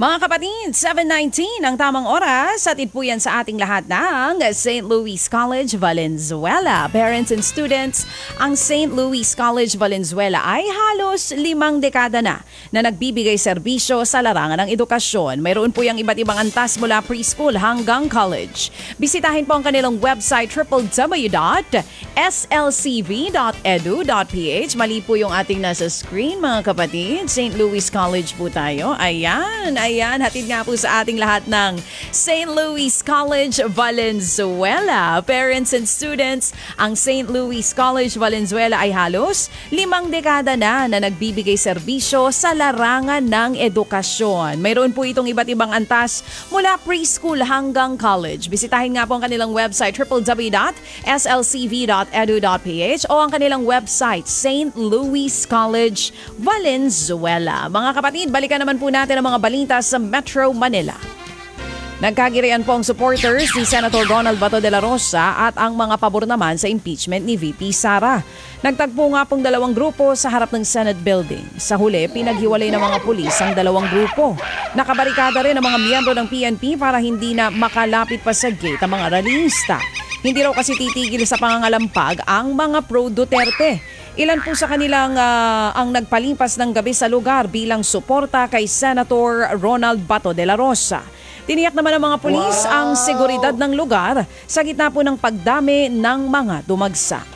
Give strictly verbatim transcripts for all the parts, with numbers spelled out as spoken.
Mga kapatid, seven nineteen ang tamang oras at po yan sa ating lahat ng Saint Louis College Valenzuela. Parents and students, ang Saint Louis College Valenzuela ay halos limang dekada na na nagbibigay serbisyo sa larangan ng edukasyon. Mayroon po yung iba't ibang antas mula preschool hanggang college. Bisitahin po ang kanilang website w w w dot s l c v dot e d u dot p h. Mali po yung ating nasa screen mga kapatid. Saint Louis College po tayo. Ayan. Ayan, hatid nga po sa ating lahat ng Saint Louis College Valenzuela. Parents and students, ang Saint Louis College Valenzuela ay halos limang dekada na na nagbibigay serbisyo sa larangan ng edukasyon. Mayroon po itong iba't ibang antas mula preschool hanggang college. Bisitahin nga po ang kanilang website w w w dot s l c v dot e d u dot p h o ang kanilang website Saint Louis College Valenzuela. Mga kapatid, balikan naman po natin ang mga balita sa Metro Manila. Nagkagirian po ang supporters ni Senator Ronald Bato de la Rosa at ang mga pabor naman sa impeachment ni V P Sara. Nagtagpo nga pong dalawang grupo sa harap ng Senate building. Sa huli, pinaghiwalay ng mga pulis ang dalawang grupo. Nakabarikada rin ang mga miyembro ng P N P para hindi na makalapit pa sa gate ang mga rallyista. Hindi raw kasi titigil sa pangangalampag ang mga pro-Duterte. Ilan po sa kanilang uh, ang nagpalipas ng gabi sa lugar bilang suporta kay Senator Ronald Bato de la Rosa. Tiniyak naman ng mga pulis wow. ang seguridad ng lugar sa gitna po ng pagdami ng mga dumagsa.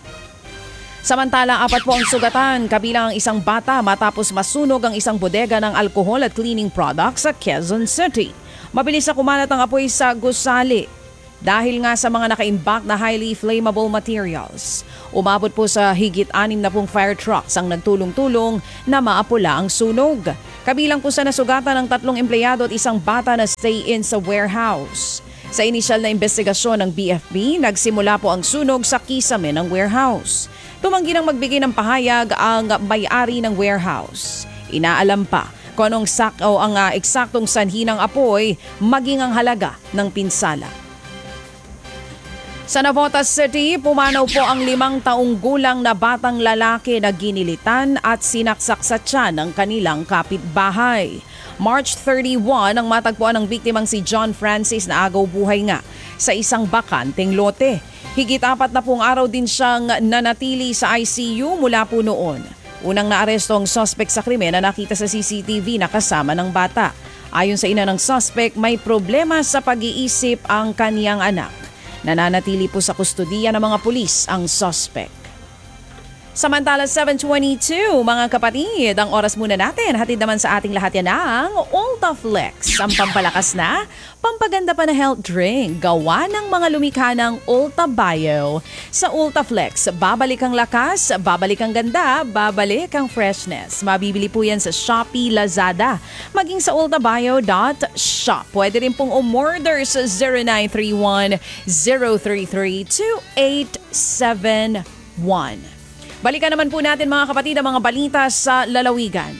Samantala, apat po ang sugatan kabilang ang isang bata matapos masunog ang isang bodega ng alcohol at cleaning products sa Quezon City. Mabilis na kumalat ang apoy sa gusali dahil nga sa mga naka-imbak na highly flammable materials. Umabot po sa higit anim na pong fire trucks ang nagtulong-tulong na maapula ang sunog. Kabilang po sa nasugatan ng tatlong empleyado at isang bata na stay-in sa warehouse. Sa inisyal na investigasyon ng B F B, nagsimula po ang sunog sa kisame ng warehouse. Tumanggi nang magbigay ng pahayag ang may-ari ng warehouse. Inaalam pa kung anong sak o ang uh, eksaktong sanhi ng apoy maging ang halaga ng pinsala. Sa Navotas City, pumanaw po ang limang taong gulang na batang lalaki na ginilitan at sinaksak sa tiyan ng kanilang kapitbahay. March thirty-one ang matagpuan ng biktimang si John Francis na agaw buhay nga sa isang bakanteng lote. Higit apat na pong araw din siyang nanatili sa I C U mula po noon. Unang naaresto ang suspect sa krimen na nakita sa C C T V na kasama ng bata. Ayon sa ina ng suspect, may problema sa pag-iisip ang kaniyang anak. Nananatili po sa kustodiya ng mga pulis ang suspect. Samantala seven twenty-two, mga kapatid, ang oras muna natin. Hatid naman sa ating lahat yan ang Ultaflex, ang pampalakas na, pampaganda pa na health drink, gawa ng mga lumikha ng Ulta Bio. Sa Ultaflex, babalik ang lakas, babalik ang ganda, babalik ang freshness. Mabibili po yan sa Shopee, Lazada, maging sa ultabio dot shop. Pwede rin pong umorder sa zero nine three one, zero three three, two eight seven one. Balikan naman po natin mga kapatid ang mga balita sa lalawigan.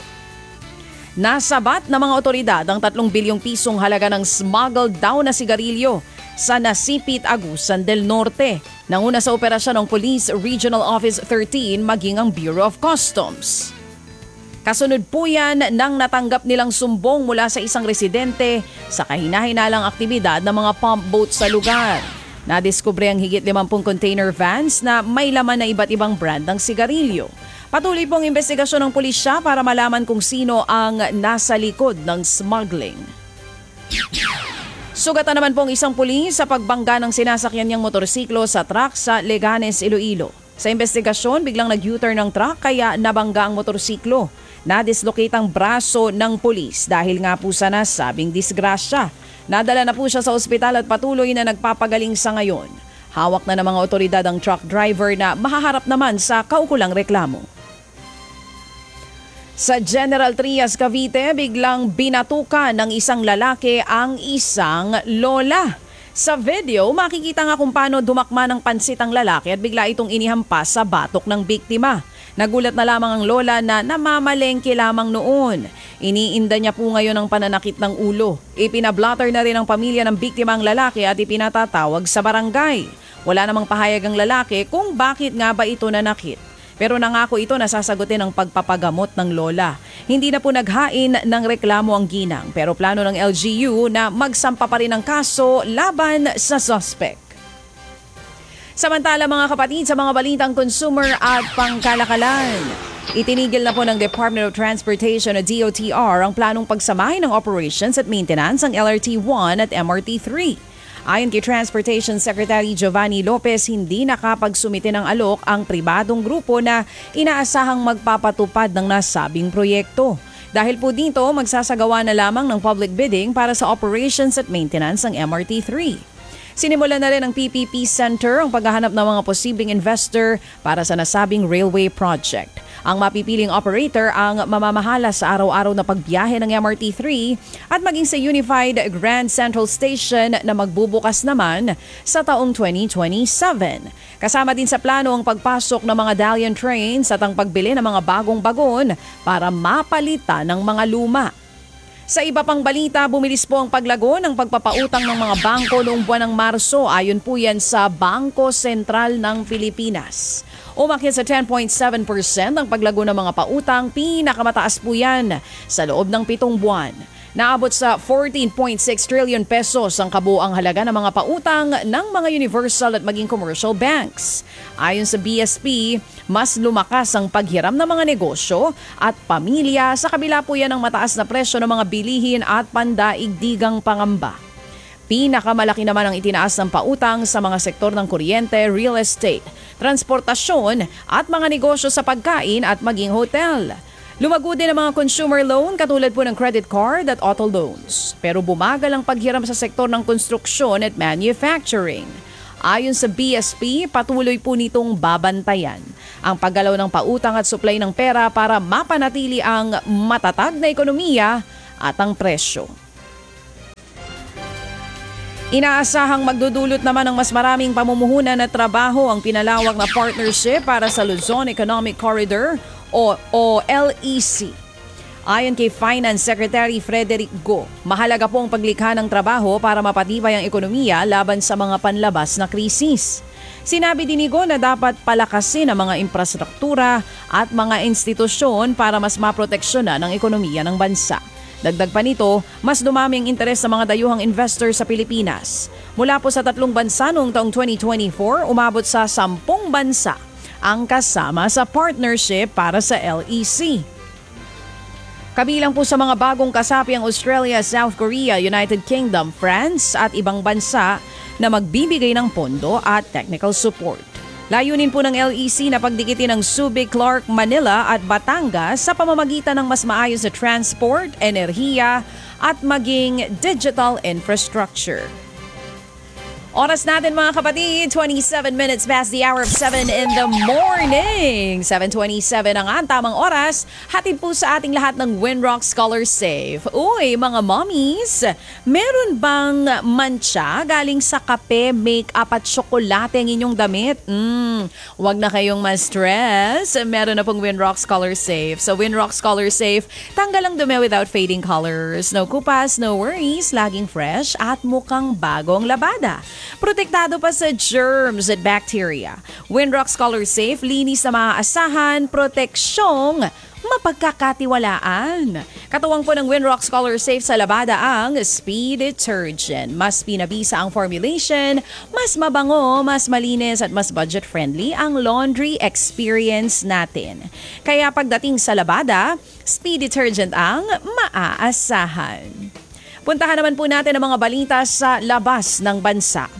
Nasabat ng mga otoridad ang tatlong bilyong pisong halaga ng smuggled daw na sigarilyo sa Nasipit, Agusan del Norte. Nanguna sa operasyon ng Police Regional Office thirteen maging ang Bureau of Customs. Kasunod po yan nang natanggap nilang sumbong mula sa isang residente sa kahina-hinalang aktibidad ng mga pump boat sa lugar. Nadiskubre ang higit limampung container vans na may laman na iba't ibang brand ng sigarilyo. Patuloy pong investigasyon ng pulisya para malaman kung sino ang nasa likod ng smuggling. Sugatan naman pong isang pulis sa pagbangga ng sinasakyan niyang motorsiklo sa truck sa Leganes, Iloilo. Sa investigasyon, biglang nag-U-turn ng truck kaya nabangga ang motorsiklo. Na-dislocate ang braso ng pulis dahil nga po sa nasabing disgrasya. Nadala na po siya sa ospital at patuloy na nagpapagaling sa ngayon. Hawak na ng mga otoridad ang truck driver na mahaharap naman sa kaukulang reklamo. Sa General Trias, Cavite, biglang binatukan ng isang lalaki ang isang lola. Sa video, makikita nga kung paano dumakma ng pansit ang lalaki at bigla itong inihampas sa batok ng biktima. Nagulat na lamang ang lola na namamalengke lamang noon. Iniinda niya po ngayon ang pananakit ng ulo. Ipinablotter na rin ang pamilya ng biktima ang lalaki at ipinatatawag sa barangay. Wala namang pahayag ang lalaki kung bakit nga ba ito nanakit. Pero nangako ito na sasagutin ang pagpapagamot ng lola. Hindi na po naghain ng reklamo ang ginang pero plano ng L G U na magsampa pa rin ng kaso laban sa suspect. Samantala mga kapatid, sa mga balitang consumer at pangkalakalan, itinigil na po ng Department of Transportation o D O T R ang planong pagsamahin ng operations at maintenance ng L R T one at M R T three. Ayon kay Transportation Secretary Giovanni Lopez, hindi nakapagsumite ng alok ang pribadong grupo na inaasahang magpapatupad ng nasabing proyekto. Dahil po dito, magsasagawa na lamang ng public bidding para sa operations at maintenance ng M R T three. Sinimulan na rin ng P P P Center ang paghahanap ng mga posibleng investor para sa nasabing railway project. Ang mapipiling operator ang mamamahala sa araw-araw na pagbiyahe ng M R T three at maging sa Unified Grand Central Station na magbubukas naman sa taong twenty twenty-seven. Kasama din sa plano ang pagpasok ng mga Dalian trains at ang pagbili ng mga bagong bagon para mapalitan ng mga luma. Sa iba pang balita, bumilis po ang paglago ng pagpapautang ng mga bangko noong buwan ng Marso. Ayon po yan sa Bangko Sentral ng Pilipinas. Umakyat sa ten point seven percent ang paglago ng mga pautang, pinakamataas po yan sa loob ng pitong buwan. Naabot sa fourteen point six trillion pesos ang kabuang halaga ng mga pautang ng mga universal at maging commercial banks. Ayon sa B S P, mas lumakas ang paghiram ng mga negosyo at pamilya sa kabila po yan ng mataas na presyo ng mga bilihin at pandaigdigang pangamba. Pinakamalaki naman ang itinaas ng pautang sa mga sektor ng kuryente, real estate, transportasyon at mga negosyo sa pagkain at maging hotel. Lumago din ang mga consumer loan katulad po ng credit card at auto loans. Pero bumagal ang paghiram sa sektor ng konstruksyon at manufacturing. Ayon sa B S P, patuloy po nitong babantayan ang paggalaw ng pautang at supply ng pera para mapanatili ang matatag na ekonomiya at ang presyo. Inaasahang magdudulot naman ng mas maraming pamumuhunan at trabaho ang pinalawak na partnership para sa Luzon Economic Corridor o, o L E C. Ayon kay Finance Secretary Frederick Go, mahalaga po ang paglikha ng trabaho para mapatibay ang ekonomiya laban sa mga panlabas na krisis. Sinabi din ni Go na dapat palakasin ang mga infrastruktura at mga institusyon para mas maproteksyonan ang ekonomiya ng bansa. Dagdag pa nito, mas dumami ang interes sa mga dayuhang investor sa Pilipinas. Mula po sa tatlong bansa noong taong twenty twenty-four, umabot sa sampung bansa ang kasama sa partnership para sa L E C. Kabilang po sa mga bagong kasapi ang Australia, South Korea, United Kingdom, France at ibang bansa na magbibigay ng pondo at technical support. Layunin po ng L E C na pagdikitin ng Subic, Clark, Manila at Batangas sa pamamagitan ng mas maayos na transport, enerhiya at maging digital infrastructure. Oras natin mga kapatid, twenty-seven minutes past the hour of seven in the morning. seven twenty-seven ang ang tamang oras. Hatid po sa ating lahat ng Winrock Scholar Safe. Uy, mga mommies, meron bang mancha galing sa kape, make-up at tsokolate ang inyong damit? Mm, wag na kayong ma-stress. Meron na pong Winrock Scholar Safe. So Winrock Scholar Safe, tanggal ang dumi without fading colors. No kupas, no worries, laging fresh at mukhang bagong labada. Protektado pa sa germs at bacteria. Winrock Scholar Safe, linis na maaasahan, proteksyong mapagkakatiwalaan. Katuwang po ng Winrock Scholar Safe sa labada ang Speed Detergent. Mas pinabisa ang formulation, mas mabango, mas malinis at mas budget-friendly ang laundry experience natin. Kaya pagdating sa labada, Speed Detergent ang maaasahan. Puntahan naman po natin ang mga balita sa labas ng bansa.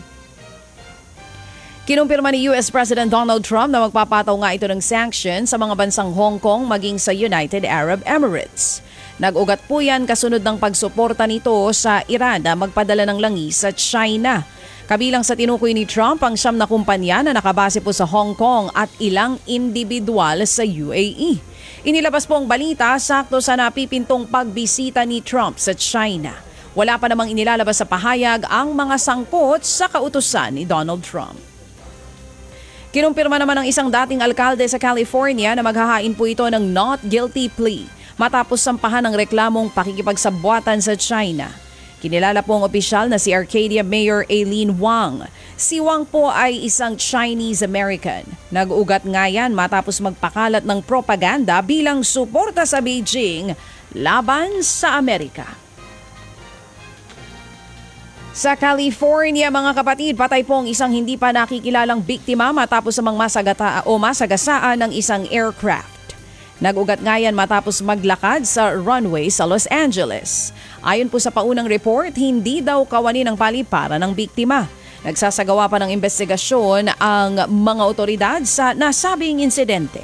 Kinumpirma ni U S President Donald Trump na magpapataw nga ito ng sanction sa mga bansang Hong Kong maging sa United Arab Emirates. Nag-ugat po yan kasunod ng pagsuporta nito sa Iran na magpadala ng langis sa China. Kabilang sa tinukoy ni Trump ang siyam na kumpanya na nakabase po sa Hong Kong at ilang individual sa U A E. Inilabas po ang balita sakto sa napipintong pagbisita ni Trump sa China. Wala pa namang inilalabas sa pahayag ang mga sangkot sa kautusan ni Donald Trump. Kinumpirma naman ng isang dating alkalde sa California na maghahain po ito ng not guilty plea matapos sampahan ng reklamong pakikipagsabwatan sa China. Kinilala po ang opisyal na si Arcadia Mayor Aileen Wang. Si Wang po ay isang Chinese-American. Nag-ugat nga yan matapos magpakalat ng propaganda bilang suporta sa Beijing laban sa Amerika. Sa California, mga kapatid, patay po ang isang hindi pa nakikilalang biktima matapos namang masagata o masagasaan ng isang aircraft. Nag-ugat nga yan matapos maglakad sa runway sa Los Angeles. Ayon po sa paunang report, hindi daw kawani ng paliparan ng biktima. Nagsasagawa pa ng investigasyon ang mga otoridad sa nasabing insidente.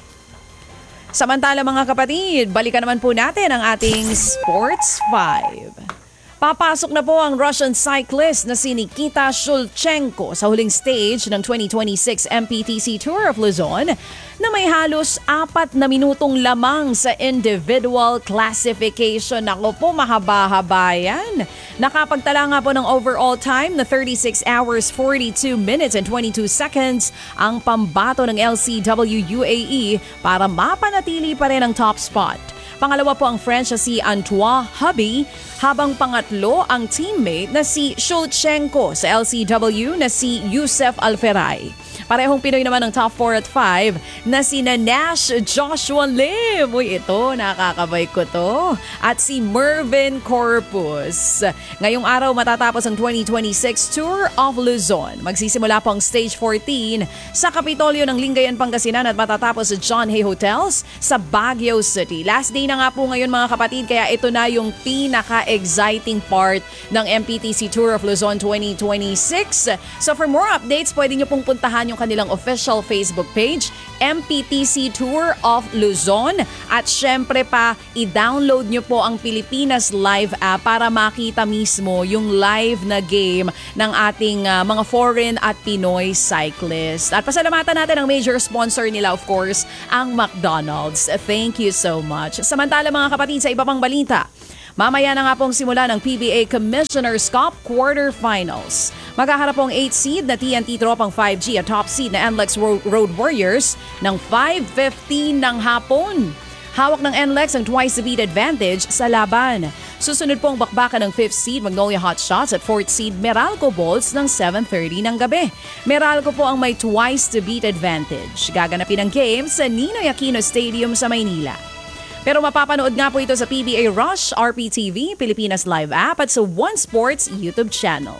Samantala mga kapatid, balikan naman po natin ang ating Sports five. Papasok na po ang Russian cyclist na si Nikita Shulchenko sa huling stage ng twenty twenty-six M P T C Tour of Luzon na may halos apat na minutong lamang sa individual classification. Ako po, mahaba-haba yan. Nakapagtala nga po ng overall time na thirty-six hours, forty-two minutes and twenty-two seconds ang pambato ng L C W U A E para mapanatili pa rin ang top spot. Pangalawa po ang French na si Antoine Hubby, habang pangatlo ang teammate na si Shulchenko sa L C W na si Youssef Alferay. Parehong Pinoy naman ang top four at five na si Nash Joshua Lim. Uy, ito, nakakabay ko to. At si Mervin Corpus. Ngayong araw matatapos ang twenty twenty-six Tour of Luzon. Magsisimula po ang Stage fourteen sa Kapitolyo ng Lingayen, Pangasinan at matatapos sa John Hay Hotels sa Baguio City. Last day na nga po ngayon mga kapatid, kaya ito na yung pinaka-exciting part ng M P T C Tour of Luzon twenty twenty-six. So for more updates, pwede nyo pong puntahan yung kanilang official Facebook page, M P T C Tour of Luzon. At syempre pa, i-download nyo po ang Pilipinas Live app para makita mismo yung live na game ng ating uh, mga foreign at Pinoy cyclists. At pasalamatan natin ang major sponsor nila, of course, ang McDonald's. Thank you so much. Samantala mga kapatid, sa iba pang balita, mamaya na nga pong simula ng P B A Commissioner's Cup Quarterfinals. Maghaharap pong eighth seed na T N T Tropang five G at top seed na N L E X Road Warriors ng five fifteen ng hapon. Hawak ng N L E X ang twice the beat advantage sa laban. Susunod pong bakbakan ng fifth seed Magnolia Hotshots at fourth seed Meralco Bolts ng seven thirty ng gabi. Meralco po ang may twice the beat advantage. Gaganapin ang game sa Ninoy Aquino Stadium sa Maynila. Pero mapapanood nga po ito sa P B A Rush, R P T V, Pilipinas Live app at sa One Sports YouTube channel.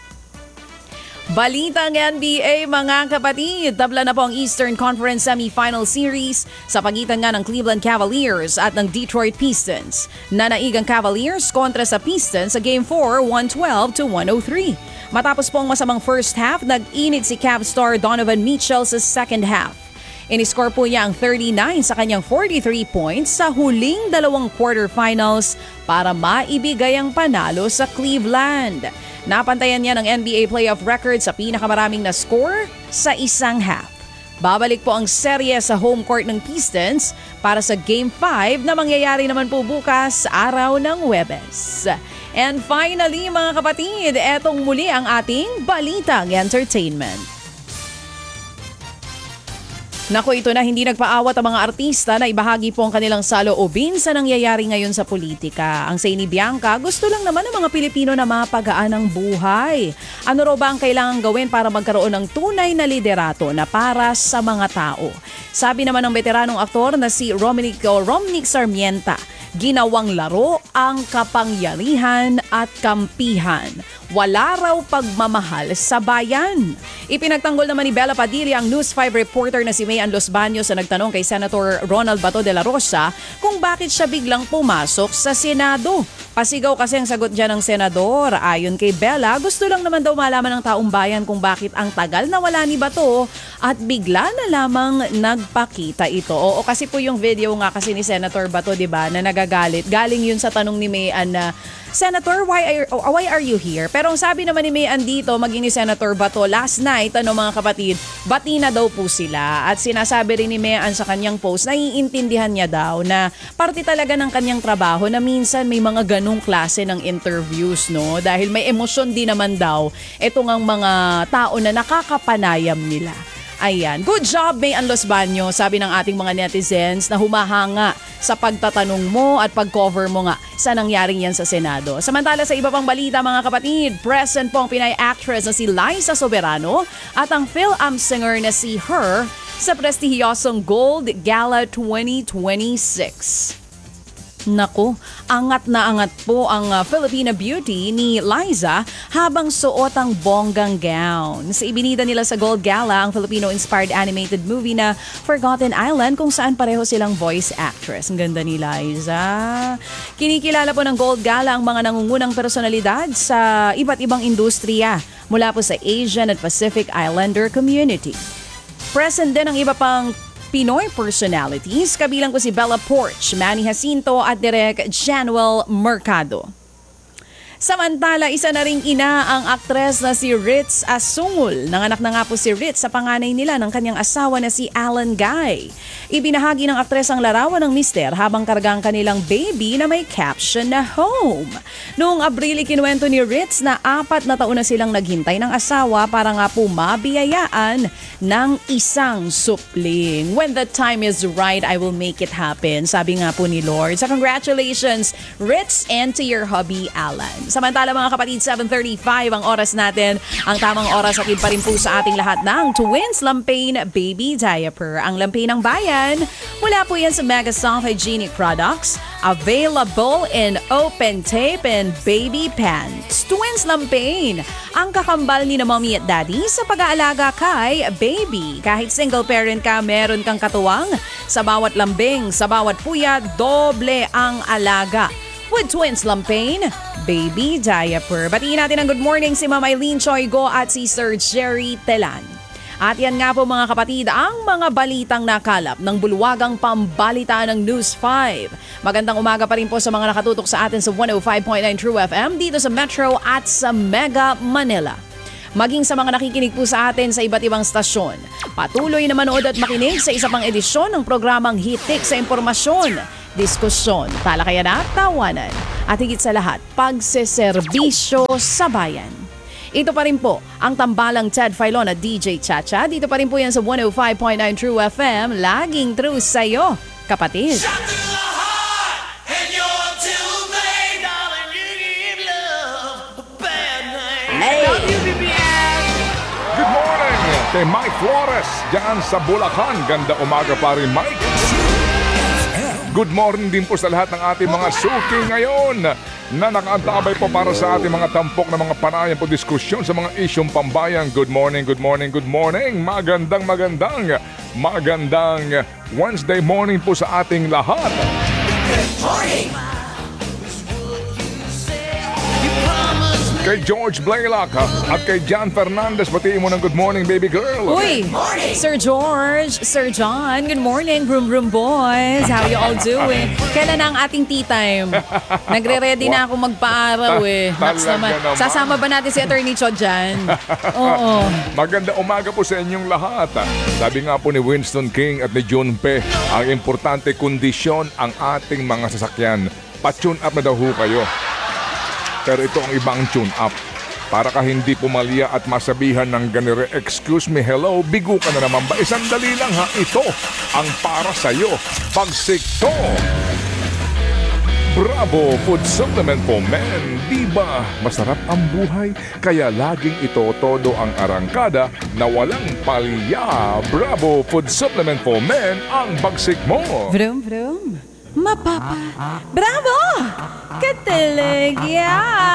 Balitang N B A mga kapatid, tabla na po ang Eastern Conference Semifinal Series sa pagitan nga ng Cleveland Cavaliers at ng Detroit Pistons. Nanaig ang Cavaliers kontra sa Pistons sa Game four, one twelve to one oh three. Matapos po ang masamang first half, nag-init si Cavs star Donovan Mitchell sa second half. Iniscore po niya ang thirty-nine sa kanyang forty-three points sa huling dalawang quarterfinals para maibigay ang panalo sa Cleveland. Napantayan niya ng N B A playoff record sa pinakamaraming na score sa isang half. Babalik po ang serye sa home court ng Pistons para sa Game five na mangyayari naman po bukas araw ng Huwebes. And finally mga kapatid, etong muli ang ating Balitang Entertainment. Naku, ito na, hindi nagpaawat ang mga artista na ibahagi po ang kanilang saloobin sa nangyayari ngayon sa politika. Ang say ni Bianca, gusto lang naman ng mga Pilipino na mapagaan ang buhay. Ano raw ba ang kailangan gawin para magkaroon ng tunay na liderato na para sa mga tao? Sabi naman ng veteranong aktor na si Romnick, Romnick Sarmienta, ginawang laro ang kapangyarihan at kampihan. Wala raw pagmamahal sa bayan. Ipinagtanggol naman ni Bella Padilla ang News five reporter na si Mayan Los Baños na nagtanong kay Senator Ronald Bato de la Rosa kung bakit siya biglang pumasok sa Senado. Pasigaw kasi ang sagot dyan ng senador. Ayon kay Bella, gusto lang naman daw malaman ng taong bayan kung bakit ang tagal na wala ni Bato at bigla na lamang nagpakita ito. Oo, kasi po yung video nga kasi ni Senator Bato, di ba, na nagagalit. Galing yun sa tanong ni Mayan na, Senator, why are, why are you here? Pero ang sabi naman ni Mayan dito, maging ni Senator Bato, last night, ano mga kapatid, bati na daw po sila. At sinasabi rin ni Mayan sa kanyang post, naiintindihan niya daw na parte talaga ng kanyang trabaho na minsan may mga ganong klase ng interviews, no? Dahil may emosyon din naman daw itong ang mga tao na nakakapanayam nila. Ayan. Good job, May Anlos Banyo, sabi ng ating mga netizens na humahanga sa pagtatanong mo at pag-cover mo nga sa nangyaring yan sa Senado. Samantala sa iba pang balita mga kapatid, present po ang Pinay actress na si Liza Soberano at ang Phil-Am singer na si Her sa prestihiyosong Gold Gala twenty twenty-six. Naku, angat na angat po ang uh, Filipina beauty ni Liza habang suot ang bonggang gown. Sa ibinida nila sa Gold Gala ang Filipino-inspired animated movie na Forgotten Island kung saan pareho silang voice actress. Ang ganda ni Liza. Kinikilala po ng Gold Gala ang mga nangungunang personalidad sa iba't ibang industriya mula po sa Asian at Pacific Islander community. Present din ang iba pang Pinoy personalities, kabilang ko si Bella Porch, Manny Jacinto at Direk Januel Mercado. Samantala, isa na ring ina ang aktres na si Ritz Asungul. Nanganak na nga po si Ritz sa panganay nila ng kanyang asawa na si Alan Guy. Ibinahagi ng aktres ang larawan ng mister habang kargang kanilang baby na may caption na home. Noong Abril, ikinuwento ni Ritz na apat na taon na silang naghintay ng asawa para nga po mabiyayaan ng isang supling. When the time is right, I will make it happen. Sabi nga po ni Lord. So congratulations, Ritz, and to your hubby, Alan. Samantala mga kapatid, seven thirty-five ang oras natin. Ang tamang oras atid pa rin po sa ating lahat ng Twins Lampain Baby Diaper. Ang lampain ng bayan, mula po yan sa Mega Soft Hygienic Products. Available in open tape and baby pants. Twins Lampain, ang kakambal ni na mommy at daddy sa pag-aalaga kay baby. Kahit single parent ka, meron kang katuwang. Sa bawat lambing, sa bawat puyat, doble ang alaga. With Twins Lampain Baby Diaper. Batiin natin ang good morning si Ma'am Eileen Choygo at si Sir Jerry Telan. At yan nga po mga kapatid, ang mga balitang nakalap ng bulwagang pambalitaan ng News five. Magandang umaga pa rin po sa mga nakatutok sa atin sa one oh five point nine True F M dito sa Metro at sa Mega Manila. Maging sa mga nakikinig po sa atin sa iba't ibang stasyon. Patuloy na manood at makinig sa isa pang edisyon ng programang Hitik sa Impormasyon, Diskusyon, Talakayan at Tawanan. At higit sa lahat, pagseserbisyo sa bayan. Ito pa rin po ang tambalang Ted Filon at D J Chacha. Dito pa rin po yan sa one oh five point nine True F M. Laging true sa'yo, kapatid. Good morning kay Mike Flores dyan sa Bulacan. Ganda umaga pa rin, Mike. Good morning din po sa lahat ng ating mga suki ngayon na nakaantabay po para sa ating mga tampok na mga panayan po diskusyon sa mga isyong pambayan. Good morning, good morning, good morning. Magandang, magandang, magandang Wednesday morning po sa ating lahat. Good morning! Kay George Blaylock at kay John Fernandez, batiin mo ng good morning, baby girl. Uy, Sir George, Sir John, good morning, Broom Broom Boys. How you all doing? Kailan na ang ating tea time? Nagre-ready na ako magpa-araw eh. Naks naman. naman. Sasama ba natin si Attorney Cho dyan? Oo. Maganda umaga po sa inyong lahat. Sabi nga po ni Winston King at ni June Pe, ang importante kondisyon ang ating mga sasakyan. Pa-tune up na daw ho kayo. Pero ito ang ibang tune up. Para ka hindi pumalya at masabihan ng ganire, excuse me, hello, bigo ka na naman ba? Isang dali lang ha, ito ang para sa'yo. Pagsikto! Bravo Food Supplement for Men. Diba masarap ang buhay? Kaya laging ito todo ang arangkada na walang palya. Bravo Food Supplement for Men ang bagsik mo. Vroom, vroom. Mapapa. Bravo! Kataligya!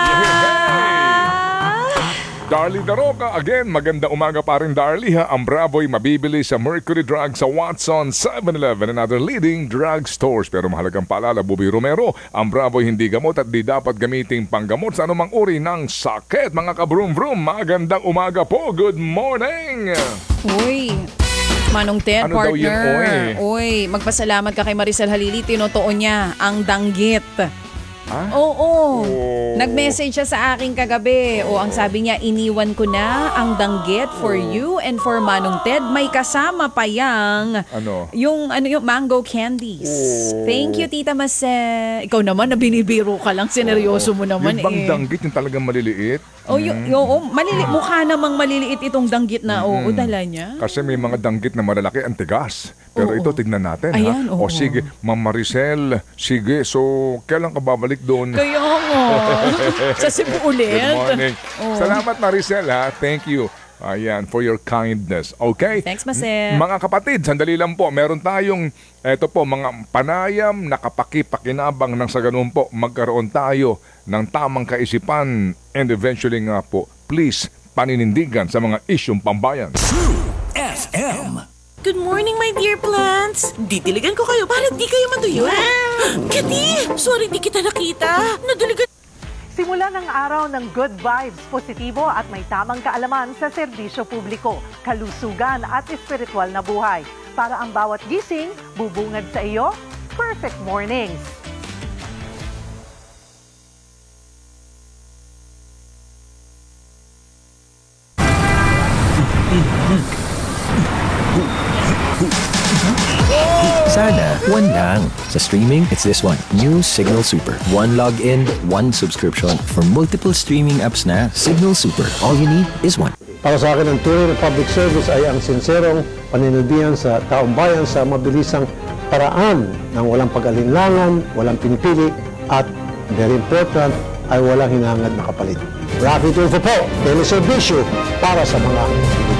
Darlie Daroca, again, maganda umaga pa rin Darlie ha. Ang Bravo'y mabibili sa Mercury Drug sa Watson, seven eleven and other leading drug stores. Pero mahalagang paalala, Bobby Romero, ang Bravo'y hindi gamot at di dapat gamiting panggamot sa anumang uri ng sakit. Mga kabroom-vroom, magandang umaga po. Good morning! Uy, Manong Ted, Ano daw partner. yun, oy? Uy, magpasalamat ka kay Maricel Halili. Tinotoo niya ang danggit. Ah? Oo. Oh. Nag-message siya sa akin kagabi. O ang sabi niya, iniwan ko na ang danggit for you and for Manong Ted. May kasama pa yang Ano? yung ano yung mango candies. Oh. Thank you, Tita Mase. Ikaw naman, na binibiro ka lang. Sineryoso mo naman Yung bang eh. danggit yung talagang maliliit? Oh, yung, yung, oh, malili- mukha namang maliliit itong danggit na oo, dala niya. Kasi may mga danggit na malalaki, ang tigas. Pero Oo. ito, tignan natin. Ayan, ha? O oo. sige, Ma'am Maricel, sige, so kailan ka babalik doon? Kaya nga. Sa Cebu ulit. Good morning. Oo. Salamat Maricel ha. Thank you. Ayan, for your kindness. Okay? Thanks, Mase. Mga kapatid, sandali lang po. Meron tayong, eto po, mga panayam na kapakipakinabang nang sa ganun po, magkaroon tayo ng tamang kaisipan and eventually nga po, please, paninindigan sa mga isyong pambayan. F M. Good morning, my dear plants! Didiligan ko kayo para di kayo maduyo. Kati! Sorry di kita nakita. Nadiligan... Simula ng araw ng good vibes, positibo at may tamang kaalaman sa serbisyo publiko, kalusugan at espiritual na buhay. Para ang bawat gising, bubungad sa iyo, perfect mornings. Sana, one lang. Sa streaming, it's this one. New Signal Super. One login, one subscription. For multiple streaming apps na, Signal Super. All you need is one. Para sa akin, ang tunay na public service ay ang sinserong paninilbihan sa taong bayan sa mabilisang paraan ng walang pag-alinlangan, walang pinipili, at very important, ay walang hinangad na kapalit. Rapid Info po, teleservisyo para sa mga